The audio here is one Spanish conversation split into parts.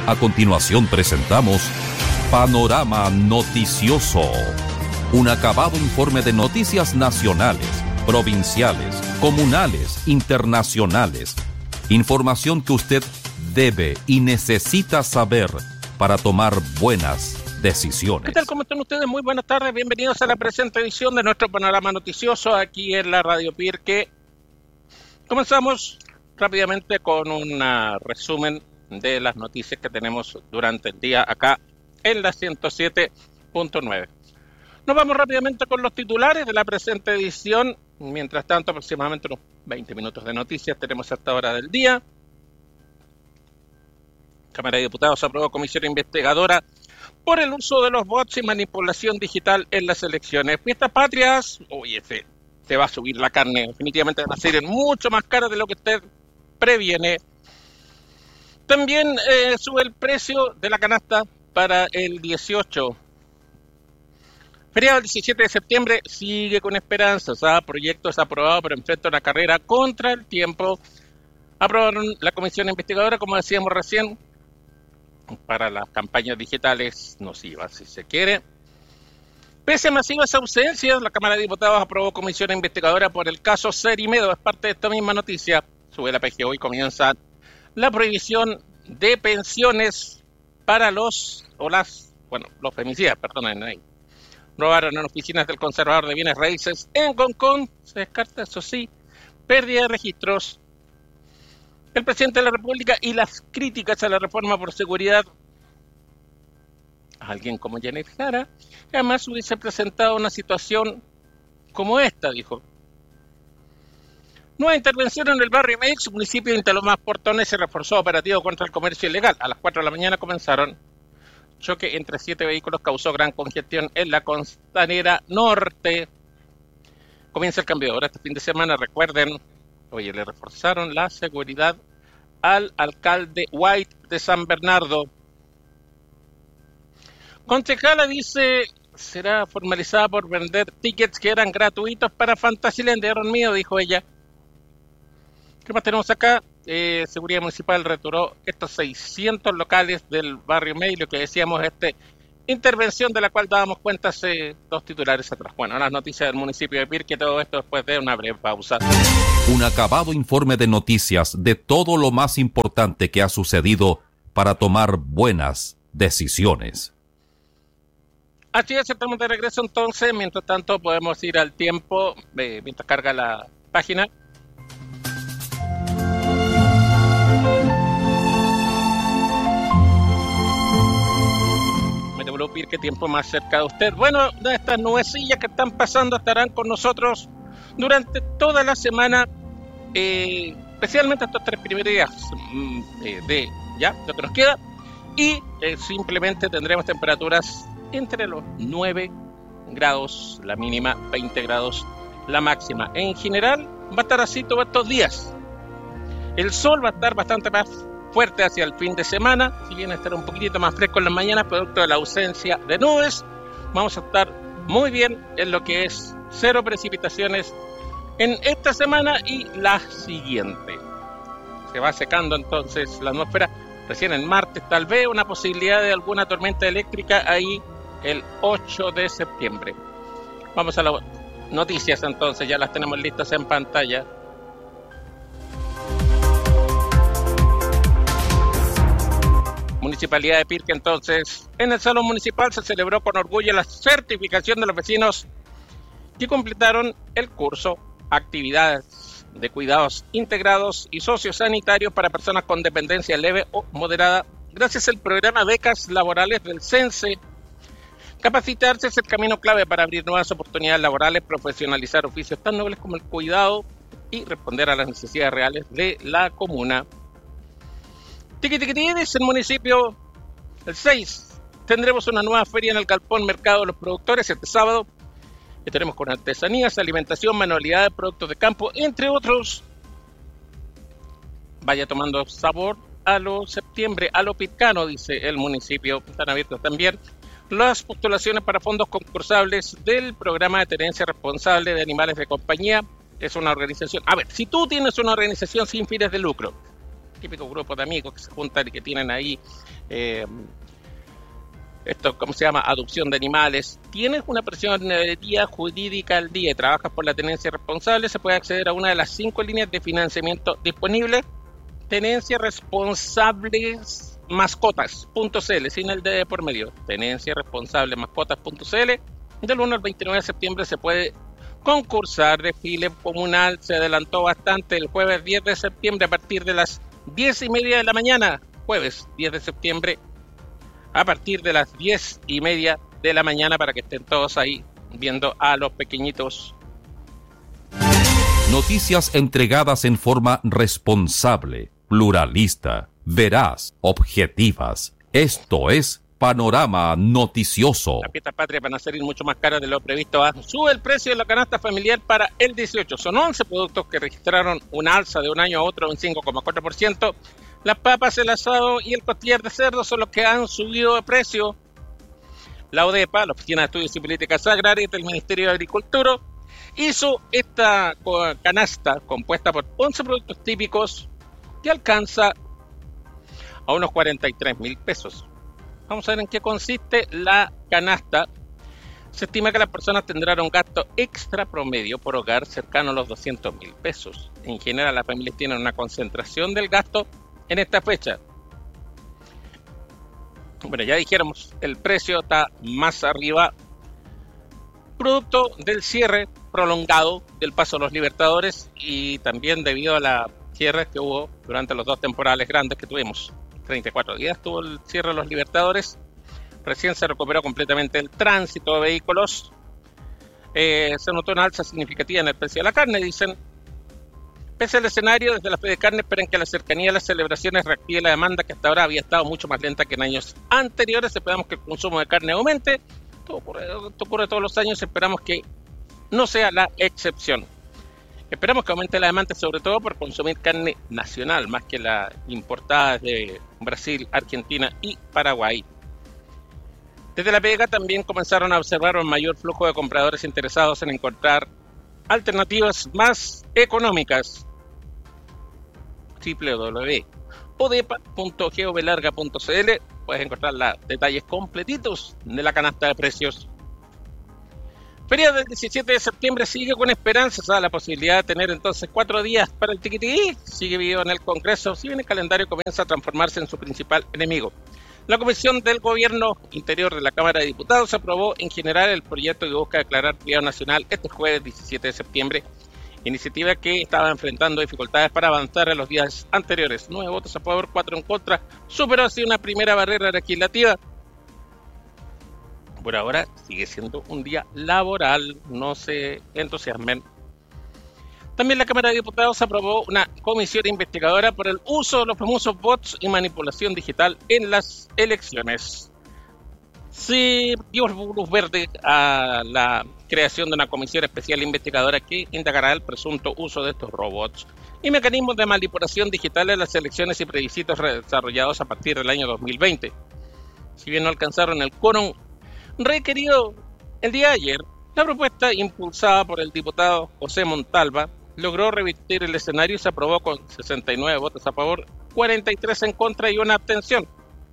A continuación presentamos Panorama Noticioso, un acabado informe de noticias nacionales, provinciales, comunales, internacionales. Información que usted debe y necesita saber para tomar buenas decisiones. ¿Qué tal? ¿Cómo están ustedes? Muy buenas tardes. Bienvenidos a la presente edición de nuestro Panorama Noticioso aquí en la Radio Pirque. Comenzamos rápidamente con un resumen de las noticias que tenemos durante el día acá en la 107.9. Nos vamos rápidamente con los titulares de la presente edición. Mientras tanto, aproximadamente unos 20 minutos de noticias tenemos a esta hora del día. Cámara de Diputados aprobó comisión investigadora por el uso de los bots y manipulación digital en las elecciones. Fiestas patrias, se va a subir la carne. Definitivamente va a ser mucho más cara de lo que usted previene. También sube el precio de la canasta para el 18. Feriado del 17 de septiembre sigue con esperanzas. Proyectos aprobados pero enfrenta una carrera contra el tiempo. Aprobaron la comisión investigadora, como decíamos recién, para las campañas digitales nocivas, si se quiere. Pese a masivas ausencias, la Cámara de Diputados aprobó comisión investigadora por el caso Cerimedo. Es parte de esta misma noticia. Sube la PGO y comienza la prohibición de pensiones para los femicidas, perdonen. Robaron en oficinas del conservador de bienes raíces en Hong Kong. Se descarta, eso sí, pérdida de registros. El presidente de la República y las críticas a la reforma por seguridad. Alguien como Janet Jara jamás hubiese presentado una situación como esta, dijo. Nueva intervención en el barrio Mex, municipio de Intalomás Portones, se reforzó operativo contra el comercio ilegal. A las 4 de la mañana comenzaron. Choque entre 7 vehículos causó gran congestión en la Costanera Norte. Comienza el cambio de hora este fin de semana. Recuerden, le reforzaron la seguridad al alcalde White de San Bernardo. Concejala dice, será formalizada por vender tickets que eran gratuitos para Fantasyland. Dieron miedo, dijo ella. ¿Qué más tenemos acá? Seguridad Municipal retiró estos 600 locales del barrio May, lo que decíamos, intervención de la cual dábamos cuenta hace 2 titulares atrás. Bueno, las noticias del municipio de Pirque, todo esto después de una breve pausa. Un acabado informe de noticias de todo lo más importante que ha sucedido para tomar buenas decisiones. Así es, estamos de regreso entonces. Mientras tanto, podemos ir al tiempo, mientras carga la página. Pirque, tiempo más cerca de usted. Bueno, estas nubecillas que están pasando estarán con nosotros durante toda la semana, especialmente estos 3 primeros días de lo que nos queda, y simplemente tendremos temperaturas entre los 9 grados la mínima, 20 grados la máxima. En general va a estar así todos estos días. El sol va a estar bastante más fuerte hacia el fin de semana, si bien estará un poquitito más fresco en las mañanas, producto de la ausencia de nubes. Vamos a estar muy bien en lo que es 0 precipitaciones en esta semana y la siguiente. Se va secando entonces la atmósfera. Recién el martes tal vez una posibilidad de alguna tormenta eléctrica ahí el 8 de septiembre. Vamos a las noticias entonces, ya las tenemos listas en pantalla. Municipalidad de Pirque, entonces, en el Salón Municipal se celebró con orgullo la certificación de los vecinos que completaron el curso Actividades de Cuidados Integrados y Sociosanitarios para Personas con Dependencia Leve o Moderada, gracias al programa Becas Laborales del CENSE. Capacitarse es el camino clave para abrir nuevas oportunidades laborales, profesionalizar oficios tan nobles como el cuidado y responder a las necesidades reales de la comuna. Tiquitiquitines, el municipio, el 6, tendremos una nueva feria en el Galpón Mercado de los Productores este sábado. Estaremos con artesanías, alimentación, manualidades, productos de campo, entre otros. Vaya tomando sabor a lo septiembre, a lo pitcano, dice el municipio. Están abiertas también las postulaciones para fondos concursables del programa de tenencia responsable de animales de compañía. Es una organización. A ver, si tú tienes una organización sin fines de lucro típico grupo de amigos que se juntan y que tienen ahí esto, ¿cómo se llama? Adopción de animales. Tienes una personería jurídica al día y trabajas por la tenencia responsable, se puede acceder a una de las 5 líneas de financiamiento disponibles. Tenencia responsables mascotas.cl, sin el D por medio. Tenencia responsable mascotas.cl. Del 1 al 29 de septiembre se puede concursar. Desfile comunal se adelantó bastante el jueves 10 de septiembre a partir de las 10:30 de la mañana. Jueves 10 de septiembre a partir de las 10:30 de la mañana, para que estén todos ahí viendo a los pequeñitos. Noticias entregadas en forma responsable, pluralista, veraz, objetivas. Esto es Panorama Noticioso. Las fiestas patrias van a salir mucho más caras de lo previsto. Sube el precio de la canasta familiar para el 18. Son 11 productos que registraron una alza de un año a otro de un 5,4%. Las papas, el asado y el costillar de cerdo son los que han subido de precio. La ODEPA, la Oficina de Estudios y Políticas Agrarias del Ministerio de Agricultura, hizo esta canasta compuesta por 11 productos típicos que alcanza a unos 43.000 pesos. Vamos a ver en qué consiste la canasta. Se estima que las personas tendrán un gasto extra promedio por hogar cercano a los 200.000 pesos. En general, las familias tienen una concentración del gasto en esta fecha. Bueno, ya dijéramos, el precio está más arriba, producto del cierre prolongado del Paso de los Libertadores y también debido a la cierre que hubo durante los 2 temporales grandes que tuvimos. 34 días tuvo el cierre de los Libertadores. Recién se recuperó completamente el tránsito de vehículos. Se notó una alza significativa en el precio de la carne, dicen. Pese al escenario, desde la Fede Carne esperan que la cercanía de las celebraciones reactive la demanda, que hasta ahora había estado mucho más lenta que en años anteriores. Esperamos que el consumo de carne aumente. Esto ocurre todos los años, esperamos que no sea la excepción. Esperamos que aumente la demanda, sobre todo por consumir carne nacional, más que la importada de Brasil, Argentina y Paraguay. Desde la PDK también comenzaron a observar un mayor flujo de compradores interesados en encontrar alternativas más económicas. www.odepa.govlarga.cl puedes encontrar los detalles completitos de la canasta de precios. Feria del 17 de septiembre sigue con esperanzas a la posibilidad de tener entonces 4 días para el tiquitiquí. Sigue vivo en el Congreso, si bien el calendario comienza a transformarse en su principal enemigo. La Comisión del Gobierno Interior de la Cámara de Diputados aprobó en general el proyecto que busca declarar feriado nacional este jueves 17 de septiembre, iniciativa que estaba enfrentando dificultades para avanzar en los días anteriores. 9 votos a favor, 4 en contra, superó así una primera barrera legislativa. Por ahora sigue siendo un día laboral, no se entusiasmen. También la Cámara de Diputados aprobó una comisión investigadora por el uso de los famosos bots y manipulación digital en las elecciones. Se dio luz verde a la creación de una comisión especial investigadora que indagará el presunto uso de estos robots y mecanismos de manipulación digital en las elecciones y plebiscitos desarrollados a partir del año 2020. Si bien no alcanzaron el quórum requerido el día de ayer, la propuesta impulsada por el diputado José Montalva logró revertir el escenario y se aprobó con 69 votos a favor, 43 en contra y una abstención.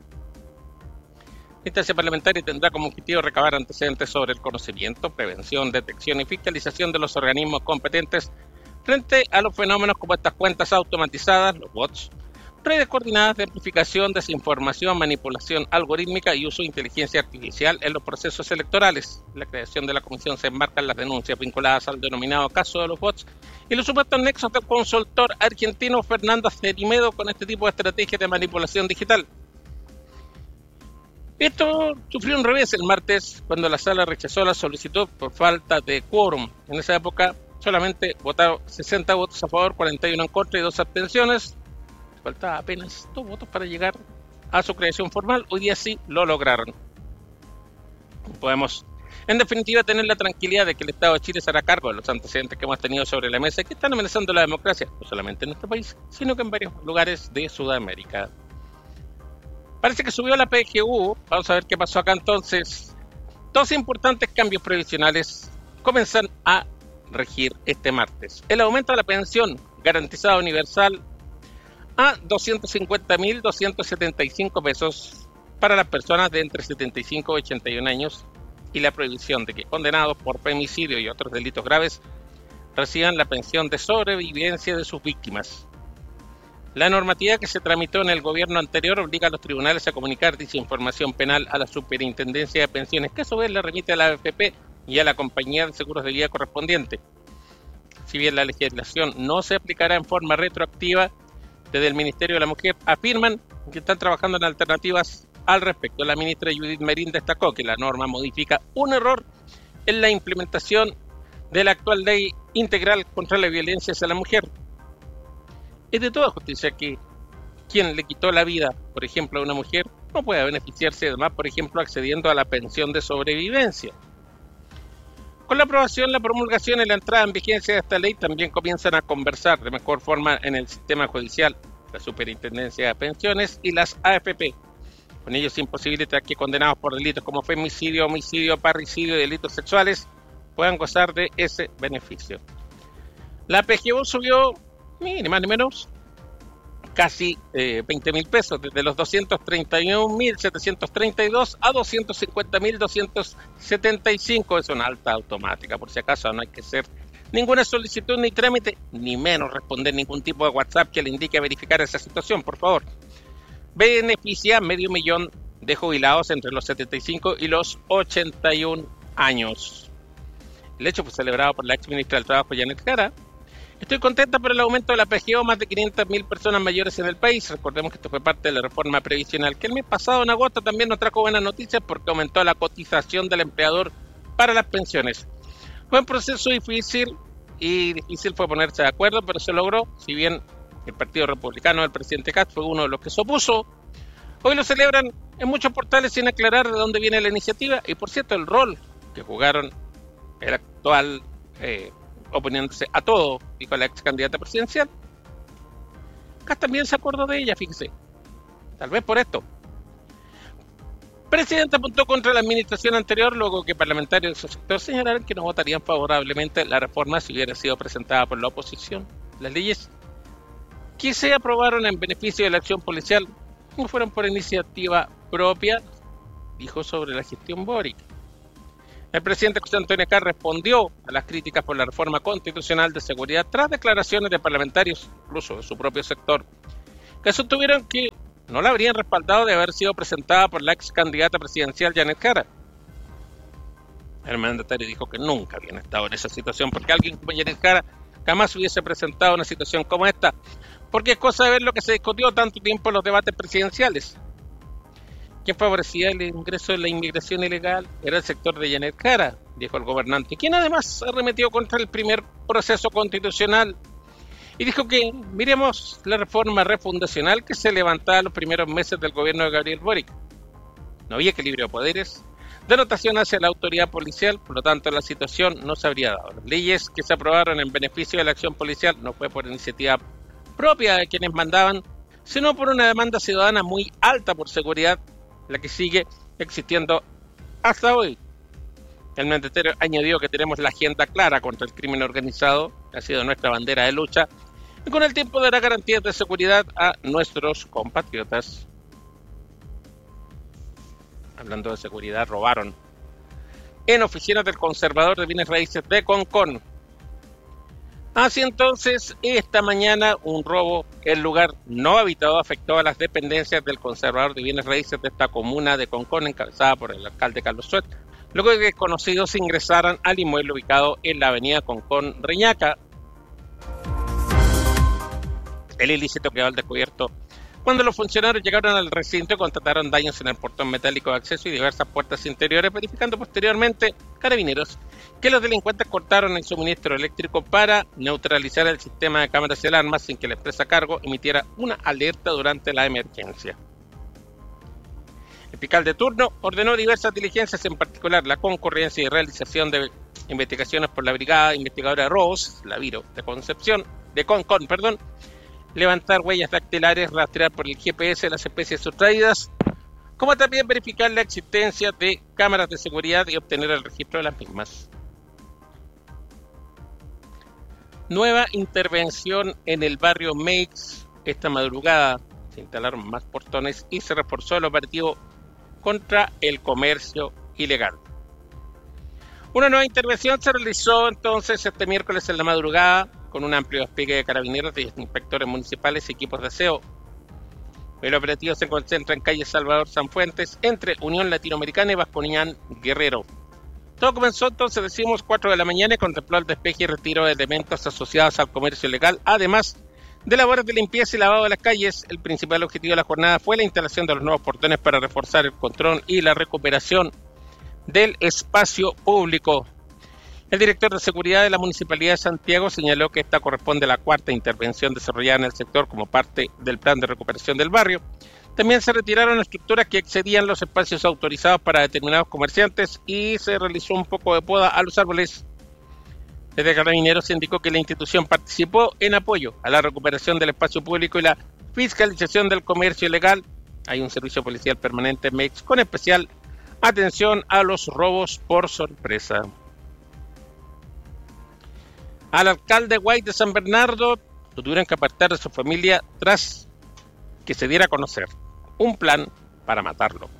La instancia parlamentaria tendrá como objetivo recabar antecedentes sobre el conocimiento, prevención, detección y fiscalización de los organismos competentes frente a los fenómenos como estas cuentas automatizadas, los bots, redes coordinadas de amplificación, desinformación, manipulación algorítmica y uso de inteligencia artificial en los procesos electorales. La creación de la comisión se enmarca en las denuncias vinculadas al denominado caso de los bots y los supuestos nexos del consultor argentino Fernando Acerimedo con este tipo de estrategias de manipulación digital. Esto sufrió un revés el martes cuando la sala rechazó la solicitud por falta de quórum. En esa época solamente votaron 60 votos a favor, 41 en contra y 2 abstenciones. Faltaba apenas 2 votos para llegar a su creación formal. Hoy día sí lo lograron. Podemos, en definitiva, tener la tranquilidad de que el Estado de Chile se hará cargo de los antecedentes que hemos tenido sobre la mesa y que están amenazando la democracia, no solamente en nuestro país, sino que en varios lugares de Sudamérica. Parece que subió la PGU. Vamos a ver qué pasó acá entonces. 2 importantes cambios previsionales comienzan a regir este martes. El aumento de la pensión garantizada universal a 250.275 pesos para las personas de entre 75 y 81 años y la prohibición de que condenados por femicidio y otros delitos graves reciban la pensión de sobrevivencia de sus víctimas. La normativa que se tramitó en el gobierno anterior obliga a los tribunales a comunicar dicha información penal a la Superintendencia de Pensiones, que a su vez la remite a la AFP y a la compañía de seguros de vida correspondiente. Si bien la legislación no se aplicará en forma retroactiva, desde el Ministerio de la Mujer afirman que están trabajando en alternativas al respecto. La ministra Judith Merrín destacó que la norma modifica un error en la implementación de la actual ley integral contra la violencia hacia la mujer. Es de toda justicia que quien le quitó la vida, por ejemplo, a una mujer, no pueda beneficiarse además, por ejemplo, accediendo a la pensión de sobrevivencia. Con la aprobación, la promulgación y la entrada en vigencia de esta ley también comienzan a conversar de mejor forma en el sistema judicial, la Superintendencia de Pensiones y las AFP. Con ello se imposibilita que condenados por delitos como femicidio, homicidio, parricidio y delitos sexuales puedan gozar de ese beneficio. La PGU subió ni más ni menos casi 20.000 pesos, desde los 231.732 a 250.275. Es una alta automática, por si acaso no hay que hacer ninguna solicitud ni trámite, ni menos responder ningún tipo de WhatsApp que le indique verificar esa situación, por favor. Beneficia a 500.000 de jubilados entre los 75 y los 81 años. El hecho fue celebrado por la ex ministra del Trabajo, Janet Jara. Estoy contenta por el aumento de la PGO, más de 500.000 personas mayores en el país. Recordemos que esto fue parte de la reforma previsional, que el mes pasado, en agosto, también nos trajo buenas noticias porque aumentó la cotización del empleador para las pensiones. Fue un proceso difícil y difícil fue ponerse de acuerdo, pero se logró. Si bien el Partido Republicano del presidente Katz fue uno de los que se opuso, hoy lo celebran en muchos portales sin aclarar de dónde viene la iniciativa. Y por cierto, el rol que jugaron el actual oponiéndose a todo, dijo la ex candidata presidencial. Katz también se acordó de ella, fíjese. Tal vez por esto. Presidente apuntó contra la administración anterior luego que parlamentarios de su sector señalaron que no votarían favorablemente la reforma si hubiera sido presentada por la oposición. Las leyes que se aprobaron en beneficio de la acción policial no fueron por iniciativa propia, dijo sobre la gestión Boric. El presidente José Antonio Kast respondió a las críticas por la reforma constitucional de seguridad tras declaraciones de parlamentarios, incluso de su propio sector, que sostuvieron que no la habrían respaldado de haber sido presentada por la ex candidata presidencial Janet Jara. El mandatario dijo que nunca habían estado en esa situación porque alguien como Janet Jara jamás hubiese presentado una situación como esta, porque es cosa de ver lo que se discutió tanto tiempo en los debates presidenciales. Quien favorecía el ingreso de la inmigración ilegal era el sector de Janet Jara, dijo el gobernante, quien además arremetió contra el primer proceso constitucional y dijo que miremos la reforma refundacional que se levantaba los primeros meses del gobierno de Gabriel Boric. No había equilibrio de poderes, denotación hacia la autoridad policial, por lo tanto la situación no se habría dado. Las leyes que se aprobaron en beneficio de la acción policial no fue por iniciativa propia de quienes mandaban, sino por una demanda ciudadana muy alta por seguridad, la que sigue existiendo hasta hoy. El mandatario añadió que tenemos la agenda clara contra el crimen organizado, que ha sido nuestra bandera de lucha, y con el tiempo dará garantías de seguridad a nuestros compatriotas. Hablando de seguridad, robaron en oficinas del conservador de bienes raíces de Concón. Así entonces, esta mañana un robo en lugar no habitado afectó a las dependencias del conservador de bienes raíces de esta comuna de Concón, encabezada por el alcalde Carlos Suet, luego de que desconocidos ingresaran al inmueble ubicado en la avenida Concón Reñaca. El ilícito quedó al descubierto cuando los funcionarios llegaron al recinto y constataron daños en el portón metálico de acceso y diversas puertas interiores, verificando posteriormente carabineros que los delincuentes cortaron el suministro eléctrico para neutralizar el sistema de cámaras y alarmas sin que la empresa a cargo emitiera una alerta durante la emergencia. El fiscal de turno ordenó diversas diligencias, en particular la concurrencia y realización de investigaciones por la Brigada Investigadora de Robos, la Viro, de Concón, levantar huellas dactilares, rastrear por el GPS las especies sustraídas, como también verificar la existencia de cámaras de seguridad y obtener el registro de las mismas. Nueva intervención en el barrio Meix esta madrugada se instalaron más portones y se reforzó el operativo contra el comercio ilegal. Una nueva intervención se realizó entonces este miércoles en la madrugada con un amplio despliegue de carabineros, de inspectores municipales y equipos de aseo. El operativo se concentra en calle Salvador Sanfuentes, entre Unión Latinoamericana y Vasconián Guerrero. Todo comenzó entonces, decimos, 4 de la mañana y contempló el despeje y retiro de elementos asociados al comercio ilegal, además de labores de limpieza y lavado de las calles. El principal objetivo de la jornada fue la instalación de los nuevos portones para reforzar el control y la recuperación del espacio público. El director de seguridad de la Municipalidad de Santiago señaló que esta corresponde a la cuarta intervención desarrollada en el sector como parte del plan de recuperación del barrio. También se retiraron estructuras que excedían los espacios autorizados para determinados comerciantes y se realizó un poco de poda a los árboles. Desde Carabineros se indicó que la institución participó en apoyo a la recuperación del espacio público y la fiscalización del comercio ilegal. Hay un servicio policial permanente en MEX con especial atención a los robos por sorpresa. Al alcalde White de San Bernardo lo tuvieron que apartar de su familia tras que se diera a conocer un plan para matarlo.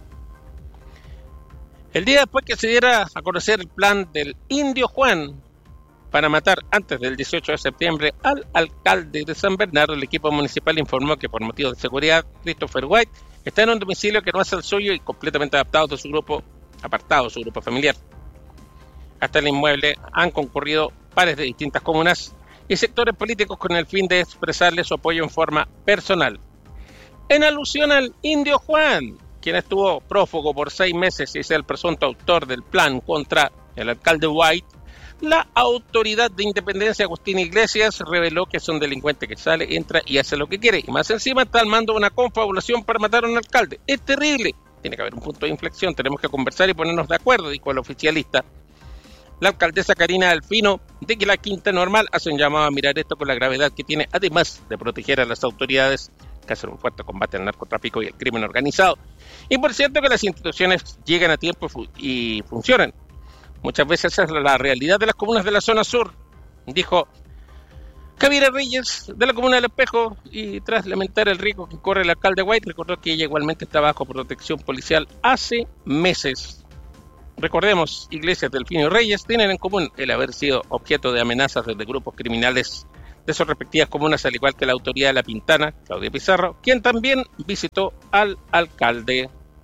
El día después que se diera a conocer el plan del Indio Juan para matar antes del 18 de septiembre al alcalde de San Bernardo, el equipo municipal informó que por motivos de seguridad, Christopher White está en un domicilio que no es el suyo y completamente apartado de su grupo familiar. Hasta el inmueble han concurrido pares de distintas comunas y sectores políticos con el fin de expresarle su apoyo en forma personal. En alusión al Indio Juan, quien estuvo prófugo por 6 meses y es el presunto autor del plan contra el alcalde White, la Autoridad de Independencia Agustín Iglesias reveló que es un delincuente que sale, entra y hace lo que quiere. Y más encima está al mando de una confabulación para matar a un alcalde. Es terrible. Tiene que haber un punto de inflexión. Tenemos que conversar y ponernos de acuerdo, dijo el oficialista. La alcaldesa Karina Delfino de que la Quinta Normal hace un llamado a mirar esto con la gravedad que tiene, además de proteger a las autoridades que hacen un fuerte combate al narcotráfico y el crimen organizado. Y por cierto que las instituciones llegan a tiempo y funcionan. Muchas veces esa es la realidad de las comunas de la zona sur, dijo Javiera Reyes de la comuna del Espejo, y tras lamentar el riesgo que corre el alcalde White, recordó que ella igualmente está bajo protección policial hace meses. Recordemos, Iglesias, Delfino y Reyes tienen en común el haber sido objeto de amenazas desde grupos criminales de sus respectivas comunas, al igual que la autoridad de La Pintana, Claudia Pizarro, quien también visitó al alcalde.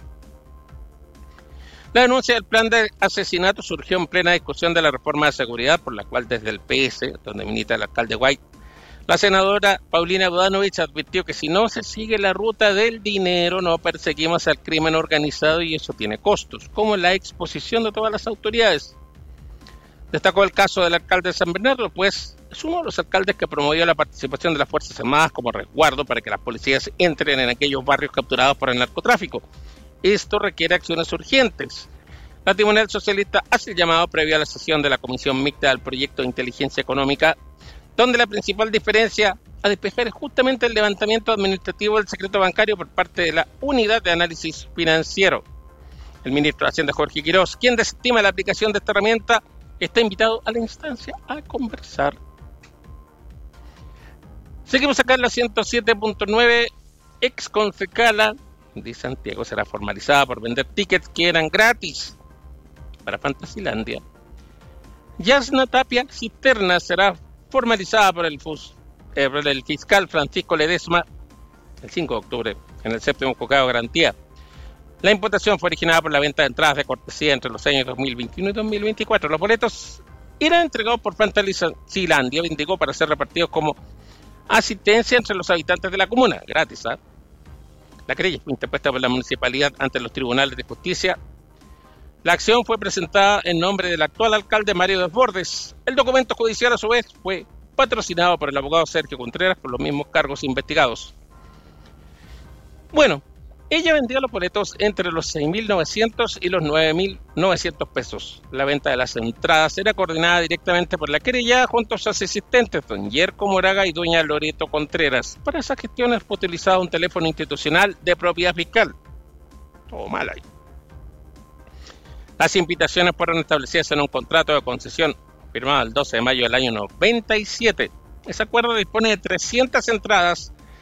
La denuncia del plan de asesinato surgió en plena discusión de la reforma de seguridad, por la cual desde el PS, donde milita el alcalde White, la senadora Paulina Bodanovich advirtió que si no se sigue la ruta del dinero, no perseguimos al crimen organizado y eso tiene costos, como la exposición de todas las autoridades. Destacó el caso del alcalde de San Bernardo, pues es uno de los alcaldes que promovió la participación de las Fuerzas Armadas como resguardo para que las policías entren en aquellos barrios capturados por el narcotráfico. Esto requiere acciones urgentes. La Tribunal Socialista hace el llamado previo a la sesión de la Comisión Mixta del Proyecto de Inteligencia Económica, donde la principal diferencia a despejar es justamente el levantamiento administrativo del secreto bancario por parte de la Unidad de Análisis Financiero. El ministro de Hacienda, Jorge Quirós, quien desestima la aplicación de esta herramienta, está invitado a la instancia a conversar. Seguimos acá en la 107.9. Ex concejala de Santiago será formalizada por vender tickets que eran gratis para Fantasilandia. Yasna Tapia Cisterna será formalizada por el fiscal Francisco Ledesma el 5 de octubre en el 7º juzgado de garantía. La imputación fue originada por la venta de entradas de cortesía entre los años 2021 y 2024. Los boletos eran entregados por Fantasilandia, indicó, para ser repartidos como asistencia entre los habitantes de la comuna, gratis. La querella fue interpuesta por la municipalidad ante los tribunales de justicia. La acción fue presentada en nombre del actual alcalde Mario Desbordes. El documento judicial, a su vez, fue patrocinado por el abogado Sergio Contreras por los mismos cargos investigados. Bueno, ella vendía los boletos entre los 6.900 y los 9.900 pesos. La venta de las entradas era coordinada directamente por la querellada junto a sus asistentes, don Yerko Moraga y doña Loreto Contreras. Para esas gestiones fue utilizado un teléfono institucional de propiedad fiscal. Todo mal ahí. Las invitaciones fueron establecidas en un contrato de concesión firmado el 12 de mayo del año 97. Ese acuerdo dispone de 300 entradas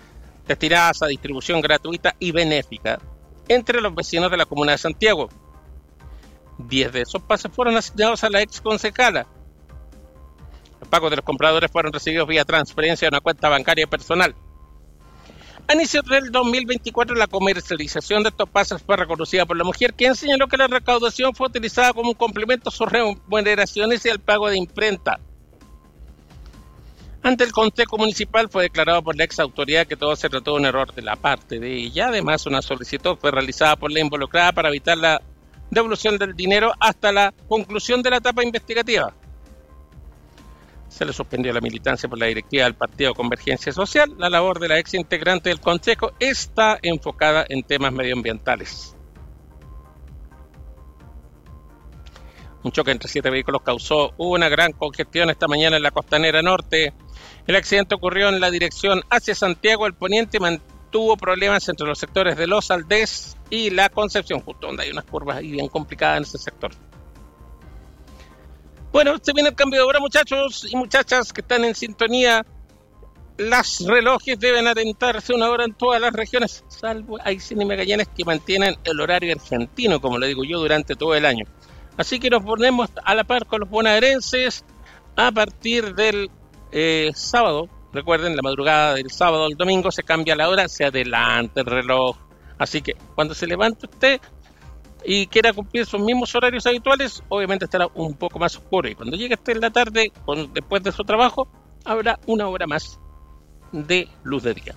destinadas a distribución gratuita y benéfica entre los vecinos de la comuna de Santiago. 10 de esos pases fueron asignados a la ex concejala. Los pagos de los compradores fueron recibidos vía transferencia de una cuenta bancaria personal. A inicios del 2024, la comercialización de estos pases fue reconocida por la mujer, quien señaló que la recaudación fue utilizada como un complemento a sus remuneraciones y al pago de imprenta. Ante el Consejo Municipal fue declarado por la ex autoridad que todo se trató de un error de la parte de ella. Además, una solicitud fue realizada por la involucrada para evitar la devolución del dinero hasta la conclusión de la etapa investigativa. Se le suspendió la militancia por la directiva del Partido Convergencia Social. La labor de la ex integrante del Consejo está enfocada en temas medioambientales. Un choque entre 7 vehículos causó una gran congestión esta mañana en la Costanera Norte. El accidente ocurrió en la dirección hacia Santiago. El poniente mantuvo problemas entre los sectores de Los Aldés y La Concepción, justo donde hay unas curvas ahí bien complicadas en ese sector. Bueno, se viene el cambio de hora, muchachos y muchachas que están en sintonía. Los relojes deben adentrarse una hora en todas las regiones, salvo Aysén y Magallanes, que mantienen el horario argentino, como le digo yo, durante todo el año. Así que nos ponemos a la par con los bonaerenses a partir del sábado. Recuerden, la madrugada del sábado al domingo se cambia la hora, se adelanta el reloj. Así que cuando se levante usted y quiera cumplir sus mismos horarios habituales, obviamente estará un poco más oscuro. Y cuando llegue usted en la tarde, después de su trabajo, habrá una hora más de luz de día.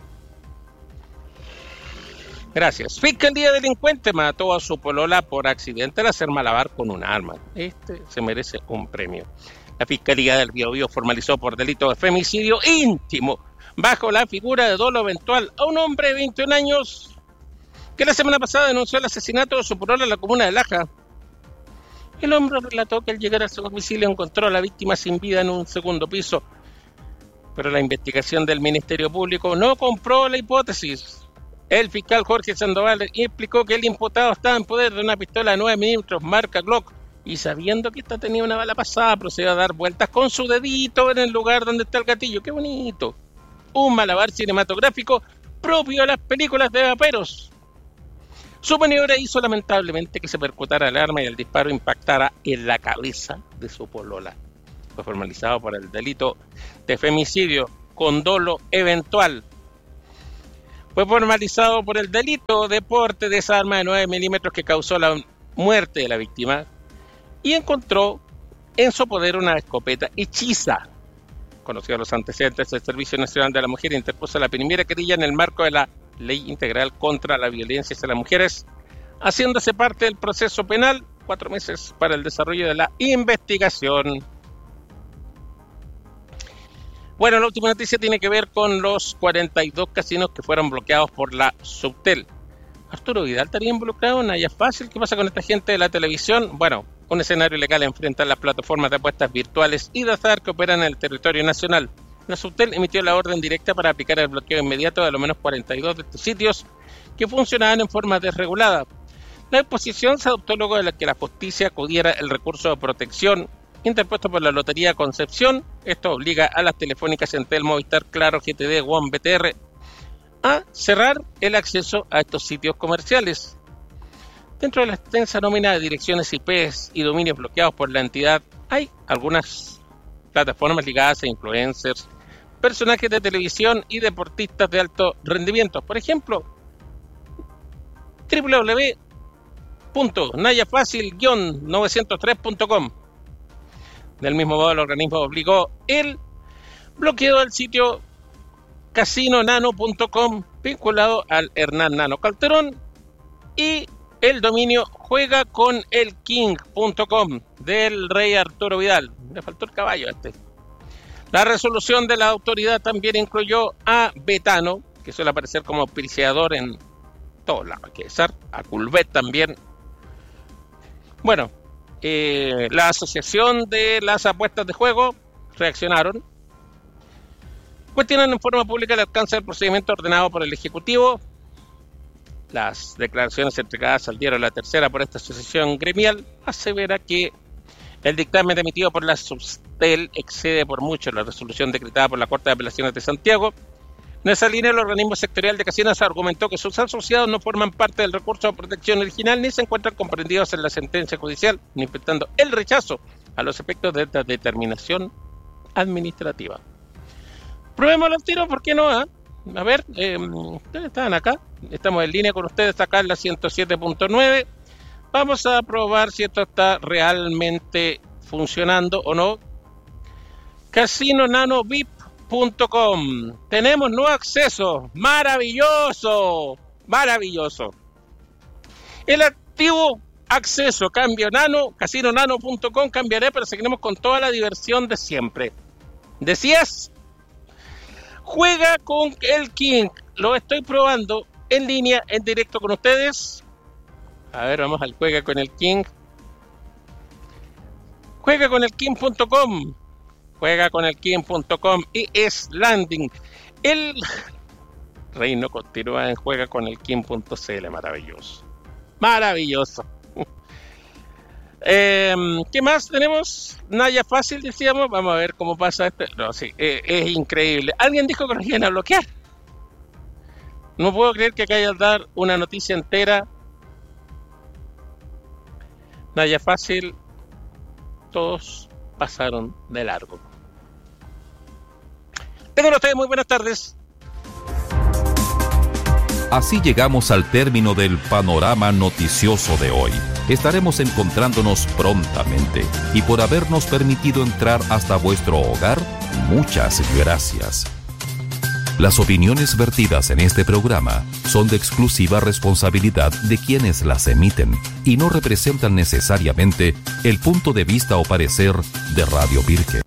Gracias. Fiscalía delincuente mató a su polola por accidente al hacer malabar con un arma. Este se merece un premio. La Fiscalía del Biobío formalizó por delito de femicidio íntimo bajo la figura de dolo eventual a un hombre de 21 años que la semana pasada denunció el asesinato de su polola en la comuna de Laja. El hombre relató que al llegar a su domicilio encontró a la víctima sin vida en un segundo piso, pero la investigación del Ministerio Público no compró la hipótesis. El fiscal Jorge Sandoval explicó que el imputado estaba en poder de una pistola de 9 milímetros marca Glock y sabiendo que esta tenía una bala pasada, procedió a dar vueltas con su dedito en el lugar donde está el gatillo. ¡Qué bonito! Un malabar cinematográfico propio de las películas de vaperos. Su maniobra hizo lamentablemente que se percutara el arma y el disparo impactara en la cabeza de su polola. Fue formalizado por el delito de femicidio con dolo eventual. Fue formalizado por el delito de porte de esa arma de 9 milímetros que causó la muerte de la víctima y encontró en su poder una escopeta hechiza. Conocidos los antecedentes, el Servicio Nacional de la Mujer interpuso la primera querella en el marco de la Ley Integral contra la Violencia hacia las Mujeres, haciéndose parte del proceso penal, 4 meses para el desarrollo de la investigación. Bueno, la última noticia tiene que ver con los 42 casinos que fueron bloqueados por la Subtel. Arturo Vidal estaría involucrado en Naya Fácil. ¿Qué pasa con esta gente de la televisión? Bueno, un escenario ilegal enfrenta a las plataformas de apuestas virtuales y de azar que operan en el territorio nacional. La Subtel emitió la orden directa para aplicar el bloqueo inmediato de al menos 42 de estos sitios que funcionaban en forma desregulada. La disposición se adoptó luego de que la justicia acudiera el recurso de protección interpuesto por la Lotería Concepción. Esto obliga a las telefónicas Entel, Movistar, Claro, GTD, WOM, BTR a cerrar el acceso a estos sitios comerciales. Dentro de la extensa nómina de direcciones IPs y dominios bloqueados por la entidad, hay algunas plataformas ligadas a influencers, personajes de televisión y deportistas de alto rendimiento. Por ejemplo, www.nayafacil-903.com. Del mismo modo, el organismo obligó el bloqueo del sitio casinonano.com vinculado al Hernán Nano Calderón y el dominio juegaconelking.com del rey Arturo Vidal. Le faltó el caballo a este. La resolución de la autoridad también incluyó a Betano, que suele aparecer como auspiciador en todos lados, hay que decir, a Culvet también. Bueno, la Asociación de las Apuestas de Juego reaccionaron. Cuestionan en forma pública el alcance del procedimiento ordenado por el Ejecutivo. Las declaraciones entregadas al diario La Tercera por esta asociación gremial asevera que el dictamen emitido por la Subtel excede por mucho la resolución decretada por la Corte de Apelaciones de Santiago. En esa línea, el organismo sectorial de casinos argumentó que sus asociados no forman parte del recurso de protección original ni se encuentran comprendidos en la sentencia judicial, manifestando el rechazo a los efectos de esta determinación administrativa. Probemos los tiros, ¿por qué no? A ver, ustedes están acá, estamos en línea con ustedes acá en la 107.9. Vamos a probar si esto está realmente funcionando o no. CasinoNanoVIP.com. Tenemos nuevo acceso. Maravilloso. Maravilloso. El activo acceso cambio nano. CasinoNano.com cambiaré, pero seguiremos con toda la diversión de siempre. ¿Decías? Juega con el King. Lo estoy probando en línea, en directo con ustedes. A ver, vamos al Juega con el King. Juega con el King.com. Juega con el King.com y es landing. El reino continúa en Juega con el King.cl. Maravilloso. Maravilloso. ¿Qué más tenemos? Naya fácil, decíamos. Vamos a ver cómo pasa esto. No, sí, es increíble. Alguien dijo que nos iban a bloquear. No puedo creer que acá haya dar una noticia entera. Naya fácil. Todos pasaron de largo. Tengan ustedes muy buenas tardes. Así llegamos al término del panorama noticioso de hoy. Estaremos encontrándonos prontamente y por habernos permitido entrar hasta vuestro hogar, muchas gracias. Las opiniones vertidas en este programa son de exclusiva responsabilidad de quienes las emiten y no representan necesariamente el punto de vista o parecer de Radio Pirque.